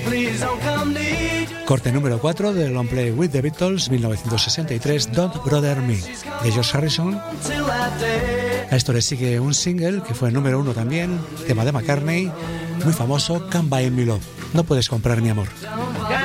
Corte número 4 del Long Play with the Beatles, 1963, Don't Bother Me, de George Harrison. A esto le sigue un single que fue número 1 también, tema de McCartney, muy famoso, Can't Buy Me Love, No Puedes Comprar Mi Amor.